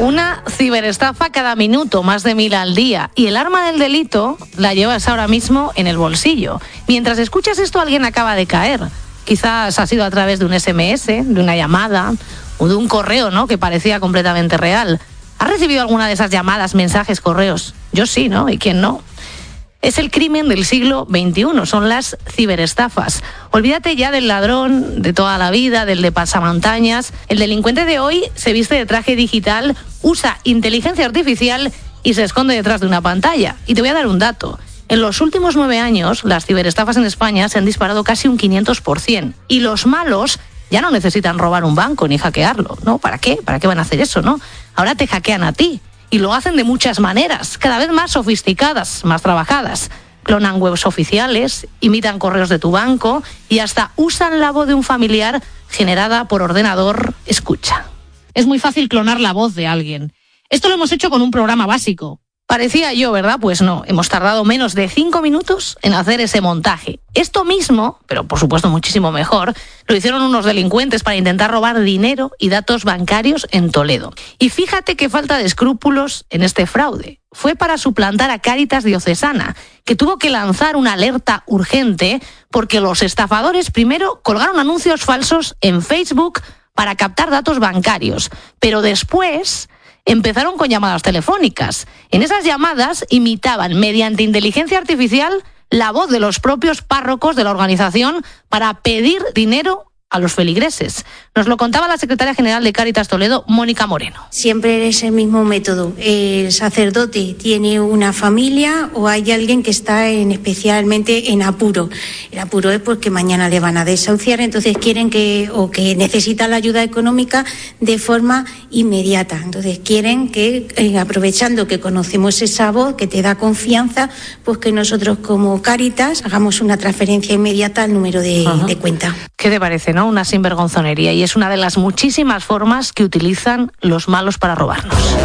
Una ciberestafa cada minuto, más de 1000 al día. Y el arma del delito la llevas ahora mismo en el bolsillo. Mientras escuchas esto, alguien acaba de caer. Quizás ha sido a través de un SMS, de una llamada o de un correo, ¿no?, que parecía completamente real. ¿Has recibido alguna de esas llamadas, mensajes, correos? Yo sí, ¿no? ¿Y quién no? Es el crimen del siglo XXI, son las ciberestafas. Olvídate ya del ladrón de toda la vida, del de pasamontañas. El delincuente de hoy se viste de traje digital, usa inteligencia artificial y se esconde detrás de una pantalla. Y te voy a dar un dato. En los últimos 9 años, las ciberestafas en España se han disparado casi un 500%. Y los malos ya no necesitan robar un banco ni hackearlo, ¿no? ¿Para qué? ¿Para qué van a hacer eso, no? Ahora te hackean a ti. Y lo hacen de muchas maneras, cada vez más sofisticadas, más trabajadas. Clonan webs oficiales, imitan correos de tu banco y hasta usan la voz de un familiar generada por ordenador. Escucha. Es muy fácil clonar la voz de alguien. Esto lo hemos hecho con un programa básico. Parecía yo, ¿verdad? Pues no, hemos tardado menos de 5 minutos en hacer ese montaje. Esto mismo, pero por supuesto muchísimo mejor, lo hicieron unos delincuentes para intentar robar dinero y datos bancarios en Toledo. Y fíjate qué falta de escrúpulos en este fraude. Fue para suplantar a Cáritas Diocesana, que tuvo que lanzar una alerta urgente porque los estafadores primero colgaron anuncios falsos en Facebook para captar datos bancarios, pero después empezaron con llamadas telefónicas. En esas llamadas imitaban mediante inteligencia artificial la voz de los propios párrocos de la organización para pedir dinero a los feligreses. Nos lo contaba la secretaria general de Cáritas Toledo, Mónica Moreno. Siempre es el mismo método. El sacerdote tiene una familia o hay alguien que está especialmente en apuro. El apuro es porque mañana le van a desahuciar, entonces quieren que necesitan la ayuda económica de forma inmediata. Entonces quieren que, aprovechando que conocemos esa voz que te da confianza, pues que nosotros como Cáritas hagamos una transferencia inmediata al número de cuenta. ¿Qué te parece, no? Una sinvergonzonería, y es una de las muchísimas formas que utilizan los malos para robarnos.